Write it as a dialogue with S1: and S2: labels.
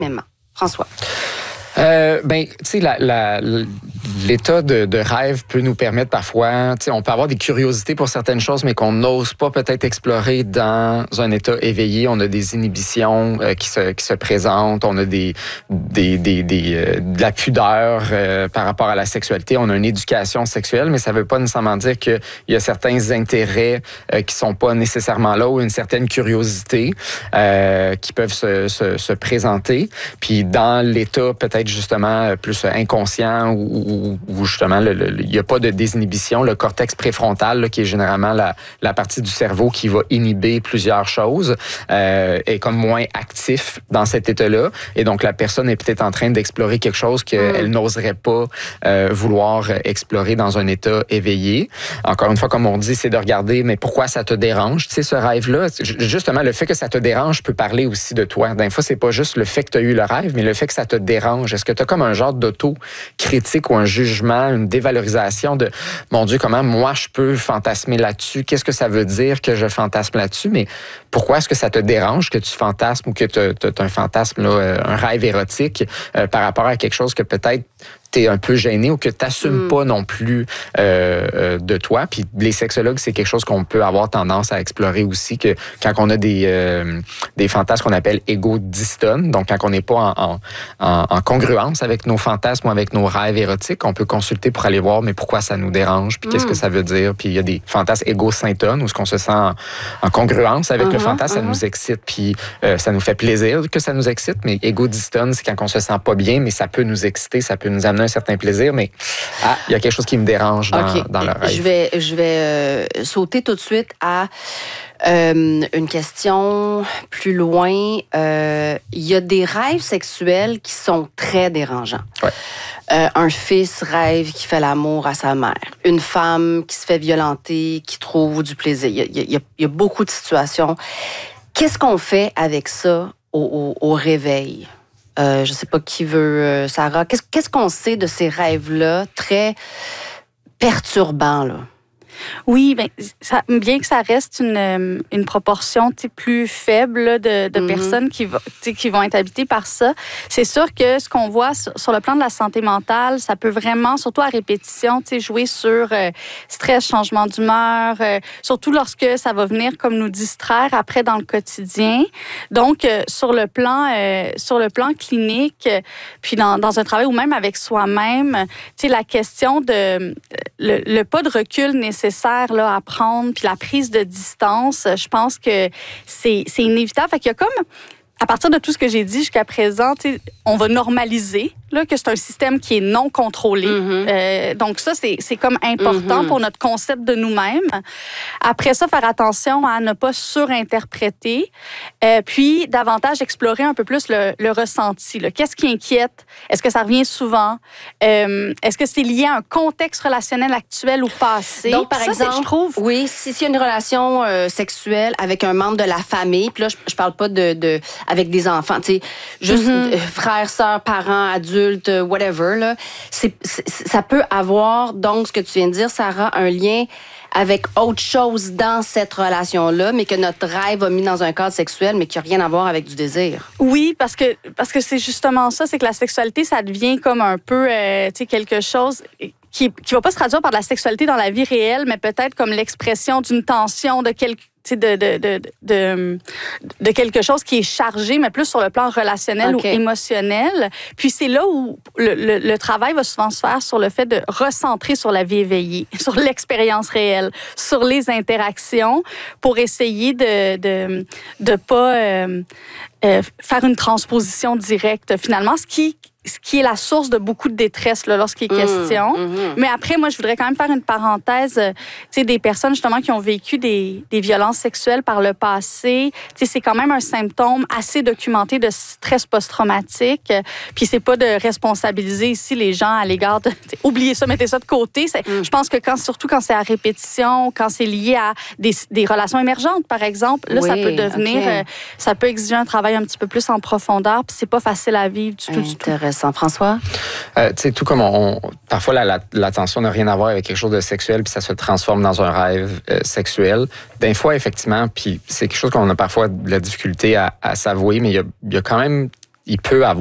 S1: énormément. François.
S2: Tu sais, l'état de rêve peut nous permettre parfois, tu sais, on peut avoir des curiosités pour certaines choses, mais qu'on n'ose pas peut-être explorer dans un état éveillé. On a des inhibitions qui se présentent, on a de la pudeur par rapport à la sexualité. On a une éducation sexuelle, mais ça veut pas nécessairement dire qu'il y a certains intérêts qui sont pas nécessairement là ou une certaine curiosité qui peuvent se présenter. Puis dans l'état peut-être justement plus inconscient où justement il n'y a pas de désinhibition, le cortex préfrontal là, qui est généralement la partie du cerveau qui va inhiber plusieurs choses est comme moins actif dans cet état-là et donc la personne est peut-être en train d'explorer quelque chose qu'elle n'oserait pas vouloir explorer dans un état éveillé. Encore une fois, comme on dit, c'est de regarder mais pourquoi ça te dérange, tu sais, ce rêve-là. Justement, le fait que ça te dérange peut parler aussi de toi. Des fois, c'est pas juste le fait que tu as eu le rêve, mais le fait que ça te dérange. Est-ce que tu as comme un genre d'auto-critique ou un jugement, une dévalorisation de « Mon Dieu, comment moi je peux fantasmer là-dessus? Qu'est-ce que ça veut dire que je fantasme là-dessus? » Mais pourquoi est-ce que ça te dérange que tu fantasmes ou que tu as un fantasme, là, un rêve érotique par rapport à quelque chose que peut-être t'es un peu gêné ou que t'assumes pas non plus de toi. Puis les sexologues, c'est quelque chose qu'on peut avoir tendance à explorer aussi, que quand on a des fantasmes qu'on appelle égo-dystones, donc quand on n'est pas en congruence avec nos fantasmes ou avec nos rêves érotiques, on peut consulter pour aller voir mais pourquoi ça nous dérange, puis qu'est-ce que ça veut dire. Puis il y a des fantasmes égo-syntones où ce qu'on se sent en congruence avec le fantasme, ça nous excite, puis ça nous fait plaisir que ça nous excite, mais égo-dystone, c'est quand on se sent pas bien, mais ça peut nous exciter, ça peut nous amener un certain plaisir, mais il y a quelque chose qui me dérange dans le rêve.
S1: Je vais sauter tout de suite à une question plus loin. Il y a des rêves sexuels qui sont très dérangeants.
S2: Ouais.
S1: Un fils rêve qui fait l'amour à sa mère. Une femme qui se fait violenter, qui trouve du plaisir. Il y a beaucoup de situations. Qu'est-ce qu'on fait avec ça au réveil? Je ne sais pas qui veut, Sarah. Qu'est-ce qu'on sait de ces rêves-là très perturbants, là?
S3: Oui, bien que ça reste une proportion plus faible là, de personnes qui vont être habitées par ça, c'est sûr que ce qu'on voit sur le plan de la santé mentale, ça peut vraiment, surtout à répétition, jouer sur stress, changement d'humeur, surtout lorsque ça va venir comme nous distraire après dans le quotidien. Donc, sur le plan clinique, puis dans un travail ou même avec soi-même, la question de le pas de recul nécessaire là, à prendre, puis la prise de distance, je pense que c'est inévitable. Fait qu'il y a comme, à partir de tout ce que j'ai dit jusqu'à présent, on va normaliser là, que c'est un système qui est non contrôlé. Donc ça, c'est comme important pour notre concept de nous-mêmes. Après ça, faire attention à ne pas surinterpréter, puis davantage explorer un peu plus le ressenti. Là. Qu'est-ce qui inquiète? Est-ce que ça revient souvent? Est-ce que c'est lié à un contexte relationnel actuel ou passé?
S1: Donc, par
S3: ça,
S1: exemple,
S3: je trouve...
S1: oui, s'il y a une relation sexuelle avec un membre de la famille, puis là, je parle pas avec des enfants, tu sais, juste frères, sœurs, parents, adultes, whatever, là, ça peut avoir, donc, ce que tu viens de dire, Sarah, un lien avec autre chose dans cette relation-là, mais que notre rêve a mis dans un cadre sexuel, mais qui n'a rien à voir avec du désir.
S3: Oui, parce que c'est justement ça, c'est que la sexualité, ça devient comme un peu, quelque chose qui va pas se traduire par de la sexualité dans la vie réelle, mais peut-être comme l'expression d'une tension, de quelque chose qui est chargé, mais plus sur le plan relationnel ou émotionnel. Puis c'est là où le travail va souvent se faire sur le fait de recentrer sur la vie éveillée, sur l'expérience réelle, sur les interactions, pour essayer de pas faire une transposition directe. Finalement, ce qui est la source de beaucoup de détresse là, lorsqu'il est question. Mais après, moi, je voudrais quand même faire une parenthèse. Des personnes, justement, qui ont vécu des violences sexuelles par le passé, c'est quand même un symptôme assez documenté de stress post-traumatique. Puis c'est pas de responsabiliser ici les gens à l'égard de... oubliez ça, mettez ça de côté. Je pense que surtout quand c'est à répétition, quand c'est lié à des relations émergentes, par exemple, là, ça peut devenir... ça peut exiger un travail un petit peu plus en profondeur, puis c'est pas facile à vivre du tout.
S1: François?
S2: Tu sais, tout comme parfois l'attention n'a rien à voir avec quelque chose de sexuel, puis ça se transforme dans un rêve sexuel. Des fois, effectivement, puis c'est quelque chose qu'on a parfois de la difficulté à s'avouer, mais il y a quand même il peut avoir